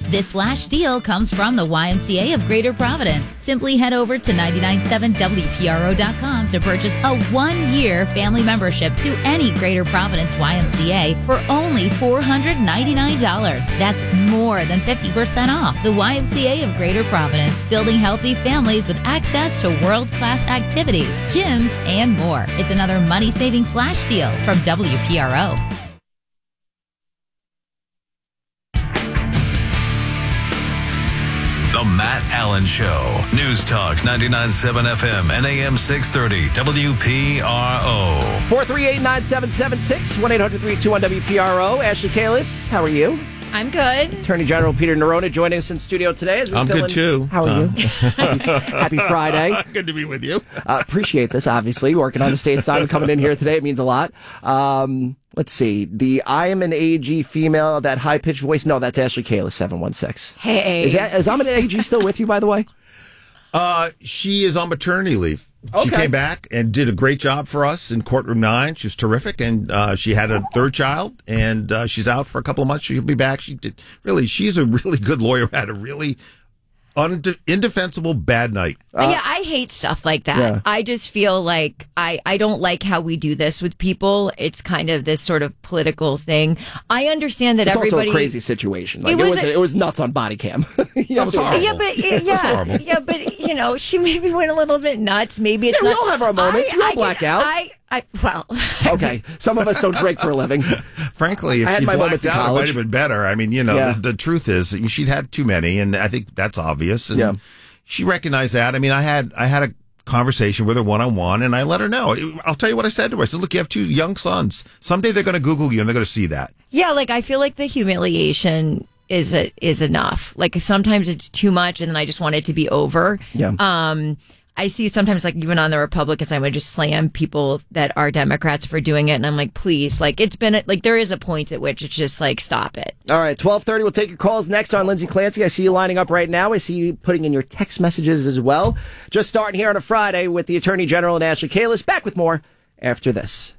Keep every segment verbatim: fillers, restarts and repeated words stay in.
This flash deal comes from the Y M C A of Greater Providence. Simply head over to nine nine seven W P R O dot com to purchase a one-year family membership to any Greater Providence Y M C A for only four hundred ninety-nine dollars. That's more than fifty percent off. The Y M C A of Greater Providence, building healthy families with access to world-class activities, gyms, and more. It's another money-saving flash deal from W P R O. The Matt Allen Show. News Talk ninety-nine point seven F M and A M six thirty W P R O. four three eight, nine seven seven six, one eight hundred, three two one, W P R O. Ashley Kalis, how are you? I'm good. Attorney General Peter Nerona joining us in studio today. As we I'm fill good, in. too. How are uh. you? happy, happy Friday. Good to be with you. Uh, appreciate this, obviously. Working on the state's time and coming in here today. It means a lot. Um, let's see. The I am an A G female, that high-pitched voice. No, that's Ashley Kalis, seven one six. Hey. Is, that, is I'm an A G still with you, by the way? Uh, she is on maternity leave. Okay. She came back and did a great job for us in Courtroom nine. She was terrific, and uh, she had a third child, and uh, she's out for a couple of months. She'll be back. She did really. She's a really good lawyer. Had a really unde- indefensible bad night. Uh, yeah, I hate stuff like that. Yeah. I just feel like I, I don't like how we do this with people. It's kind of this sort of political thing. I understand that It's everybody. also a crazy situation. Like, It it, was was, a- it was nuts on body cam. That was horrible. Yeah, but That's yeah, horrible. yeah, but you know, she maybe went a little bit nuts. Maybe it's Yeah, we not. all have our moments. I, We all I- black out. I, I, well, Okay, some of us don't drink for a living. Frankly, if I had she my blacked moments in out, it might college. have been better. I mean, you know, Yeah. the, the truth is she'd had too many, and I think that's obvious. And Yeah. she recognized that. I mean, I had I had a conversation with her one on one, and I let her know. I'll tell you what I said to her. I said, "Look, you have two young sons. Someday they're going to Google you, and they're going to see that." yeah, like I feel like the humiliation is a, is enough. Like sometimes it's too much, and then I just want it to be over. Yeah. Um, I see sometimes, like even on the Republican side, I would just slam people that are Democrats for doing it, and I'm like, please, like it's been like there is a point at which it's just like stop it. All right, twelve thirty. We'll take your calls next on Lindsay Clancy. I see you lining up right now. I see you putting in your text messages as well. Just starting here on a Friday with the Attorney General and Ashley Kalis. Back with more after this.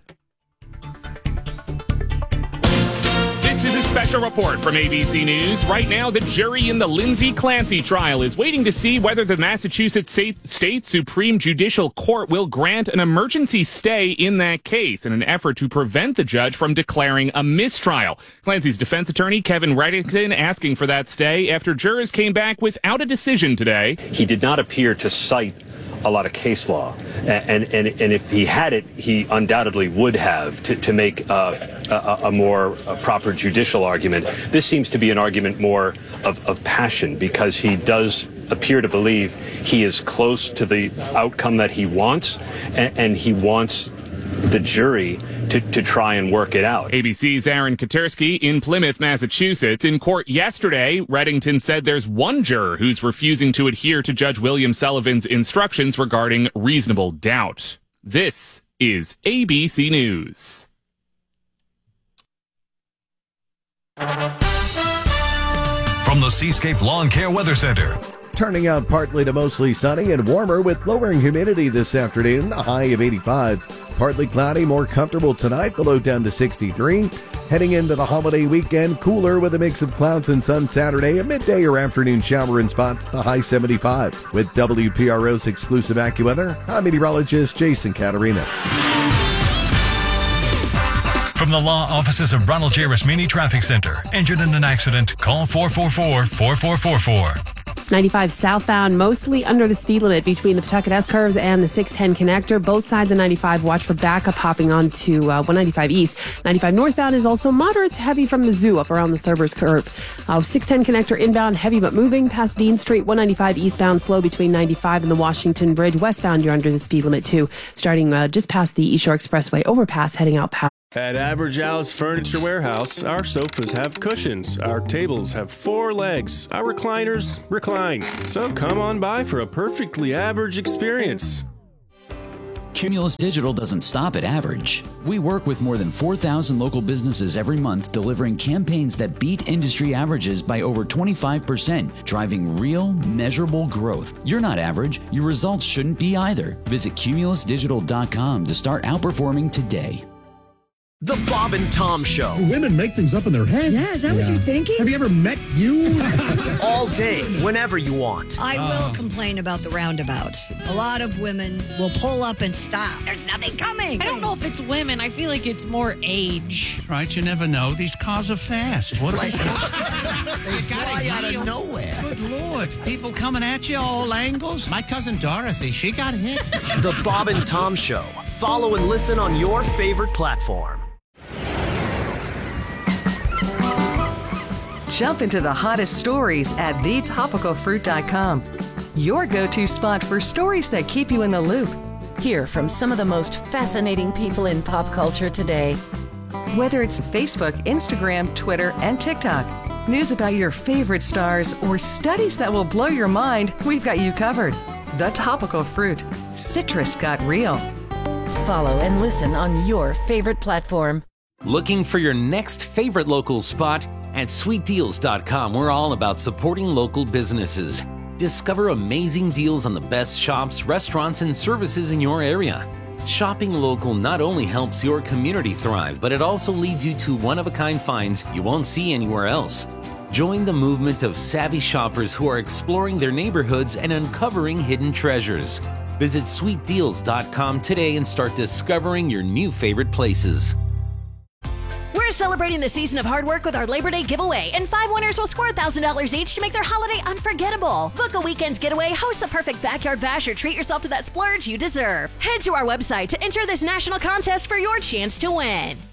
This is a special report from A B C News. Right now, the jury in the Lindsay Clancy trial is waiting to see whether the Massachusetts State Supreme Judicial Court will grant an emergency stay in that case in an effort to prevent the judge from declaring a mistrial. Clancy's defense attorney, Kevin Reddington, asking for that stay after jurors came back without a decision today. He did not appear to cite a lot of case law, and and, and if he had it, he undoubtedly would have to, to make uh, a, a more a proper judicial argument. This seems to be an argument more of, of passion, because he does appear to believe he is close to the outcome that he wants, and, and he wants the jury to, to try and work it out. A B C's Aaron Katersky in Plymouth, Massachusetts. In court yesterday, Reddington said there's one juror who's refusing to adhere to Judge William Sullivan's instructions regarding reasonable doubt. This is A B C News. From the Seascape Lawn Care Weather Center. Turning out partly to mostly sunny and warmer with lowering humidity this afternoon, a high of eighty-five. Partly cloudy, more comfortable tonight, the low down to sixty-three. Heading into the holiday weekend, cooler with a mix of clouds and sun Saturday, a midday or afternoon shower in spots, the high seventy-five. With W P R O's exclusive AccuWeather, I'm meteorologist Jason Caterina. From the law offices of Ronald J. Rasmini Traffic Center. Injured in an accident? Call four four four, four four four four. ninety-five southbound, mostly under the speed limit between the Pawtucket S-curves and the six ten connector. Both sides of ninety-five, watch for backup hopping onto uh, one ninety-five east. ninety-five northbound is also moderate to heavy from the zoo up around the Thurber's curve. Uh, six ten connector inbound, heavy but moving past Dean Street. one ninety-five eastbound, slow between ninety-five and the Washington Bridge. Westbound, you're under the speed limit too, starting uh, just past the East Shore Expressway overpass, heading out past. At Average Al's Furniture Warehouse, our sofas have cushions, our tables have four legs, our recliners recline. So come on by for a perfectly average experience. Cumulus Digital doesn't stop at average. We work with more than four thousand local businesses every month, delivering campaigns that beat industry averages by over twenty-five percent, driving real, measurable growth. You're not average. Your results shouldn't be either. Visit cumulus digital dot com to start outperforming today. The Bob and Tom Show. Women make things up in their head. Yeah, is that what you're thinking? Have you ever met you? All day, whenever you want. I will complain about the roundabouts. A lot of women will pull up and stop. There's nothing coming. I don't know if it's women. I feel like it's more age. Right, you never know. These cars are fast. What are they? They fly out of nowhere. Good Lord. People coming at you all angles. My cousin Dorothy, she got hit. The Bob and Tom Show. Follow and listen on your favorite platform. Jump into the hottest stories at the topical fruit dot com. Your go-to spot for stories that keep you in the loop. Hear from some of the most fascinating people in pop culture today. Whether it's Facebook, Instagram, Twitter, and TikTok, news about your favorite stars, or studies that will blow your mind, we've got you covered. The Topical Fruit. Citrus got real. Follow and listen on your favorite platform. Looking for your next favorite local spot? At sweet deals dot com, we're all about supporting local businesses. Discover amazing deals on the best shops, restaurants, and services in your area. Shopping local not only helps your community thrive, but it also leads you to one-of-a-kind finds you won't see anywhere else. Join the movement of savvy shoppers who are exploring their neighborhoods and uncovering hidden treasures. Visit sweet deals dot com today and start discovering your new favorite places. We're celebrating the season of hard work with our Labor Day giveaway, and five winners will score one thousand dollars each to make their holiday unforgettable. Book a weekend's getaway, host the perfect backyard bash, or treat yourself to that splurge you deserve. Head to our website to enter this national contest for your chance to win.